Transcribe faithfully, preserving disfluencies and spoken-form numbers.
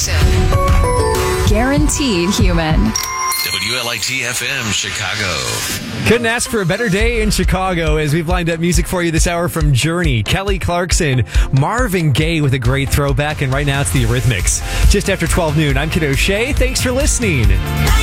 station. Guaranteed human. W L I T F M Chicago. Couldn't ask for a better day in Chicago as we've lined up music for you this hour from Journey, Kelly Clarkson, Marvin Gaye with a great throwback, and right now it's the Eurythmics. Just after twelve noon, I'm Kid O'Shea. Thanks for listening.